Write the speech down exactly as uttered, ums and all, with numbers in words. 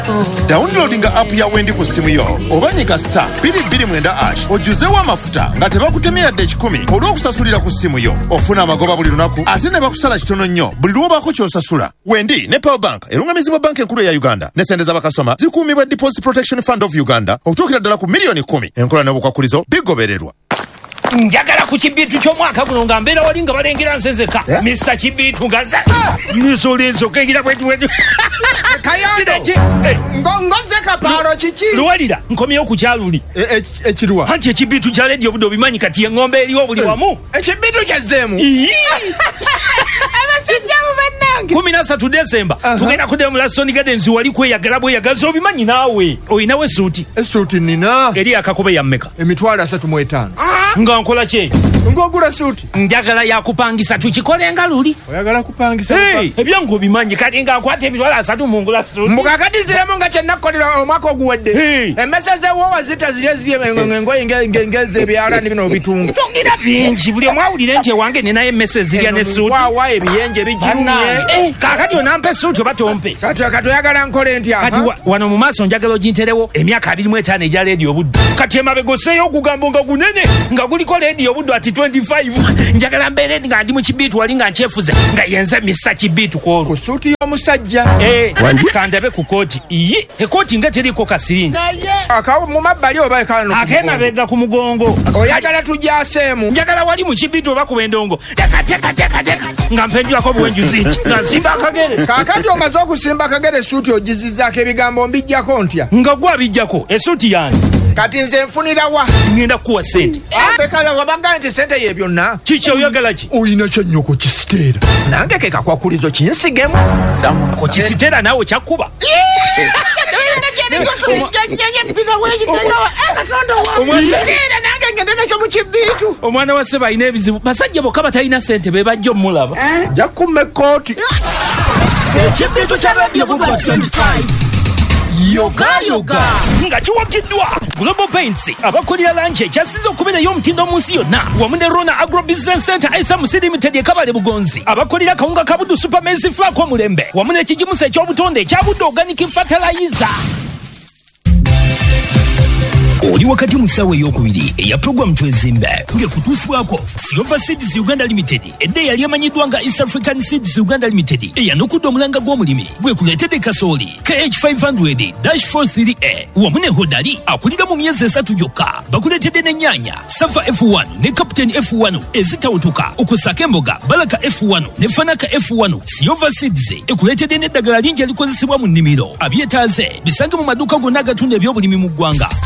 Downloadinga app ya Wendi ku simu yo obanyiga star two two nine ash ojuzewo amafuta nga tebakutemya yadde kikumi olw'okusasulira ku simu yo. Ofuna amagoba buli lunaku ate ne bakusala kitono nnyo buli lw'obaako ky'osasula. Wendi ne Power Bank erungamizibwa banka enkulu ya Uganda ne sente z'abakasoma zikuumibwa Deposit Protection Fund of Uganda okutuukira ddala ku miliyoni kumi. Enkola n'obukwakulizo bigobererwa. Njagala ku kibitu ky'omwaka guno nga mbeera wali nga balengera nsenzeka yeah. Mister Kibitu ngaze ah. Misolenso kengira bwetu bwetu Kayando ngongoze kaparo chichi Luwalira nkomyewo ku kyaluli ekirwa Hanti ekibitu kya radio budo bimanyi kati engombe eriwo buli wamu ekibitu kya zemu abasijjamu bannange kumi na ssatu December uh -huh. Tugenda ku Demulation Gardens wali kweyagala bweyagaza obimanyi naawe oyinawo essuuti essuuti nina eri akakobe ya mmeka emitwalo asatu mu etaano nga nkola kye ngogula suuti njagala yakupangisa tukikole nga luli oyagala kupangisa hey, ebyangu obimanyi kati nga nkwata emitwalo asatu mu ngula suuti mbukakadiziremu nga kyennakolera omwaka oguwedde hey. Emmese z'ewoowa zita zirye zirye engoye ng'ezebyala nibino obitunga tugira bingi buli omwawulire nti ewange ninayo emmese zirya ne suuti waawa ebiyenje bijjumye kaakati onampa essuuti oba tompe kati kati oyagala nkole ntya kati wano mu maaso njagala oginterewo emyaka abiri mu etaano egya leediyo obudde kati emabega osseeyo okugambo nga gunene nga guliko leediyo obudde ati twenty-five njagala mbeere nga ndi mu kibiitu wali nga nkyefuze nga yenze Mister Kibiitu kwolwo ku suuti y'omusajja eh kandabe ku kooti iye ekooti nga teriiko kasirini akawo mu mabbali oba ekano akemabega ku mugongo oyagala tujaseemu njagala wali mu kibiitu oba ku bendongo teka teka teka teka nga mpenjwako buwenjuzi nti nga nsimba akagere kaakati omaze okusimba akagere essuuti ogizizzaako ebigambo mbijjako ntya nga gwe abijjako essuuti yange kati nze nfunira wa ngenda kuwa sente apekala wabaga nti sente ye byonna kiki oyagala ki oyina kyannyoko kisiteera nange ke kakwakulizo kinsigemu ko kisiteera naawe kyakkuba omwana wa sseba alina ebizibu basajja bokka batalina sente be bajja omulaba jakkumme kooti ekibiitu kya radio budwa twenty-five yoga yoga nga kiwakiddwa Global Paints abakolera lanche ekyasize okubeerayo omutindo mu nsi yonna wamu ne Rona Agro Business Center Aisa Musiri Limited ekabale Bugonzi abakolera kawunga kabudu Super Maize Flour Mulembe wamu n'ekigimusa eky'obutonde ekyabudde Organic Fertilizer. Oli wakati musawe ey'okubiri eya program twezimbe ng'ekutuusibwako Silver Seeds Uganda Limited edde yali amanyiddwa nga East African Seeds Uganda Limited eyanukudde omulanga gw'omulimi gwekuleetedde kasooli K H five hundred dash four three A wamu ne Hodari akulira mu myezi esatu gyokka bakuleetedde n'ennyaanya Safa F one ne Captain F one ezitawutuka okusaka emboga Baraka F one ne Fanaka F one. Silver Seeds ekuleetedde n'eddagala lingi elikozesebwa mu nnimiro abyetaaze bisange mu maduuka gonna agatunda eby'obulimi mu ggwanga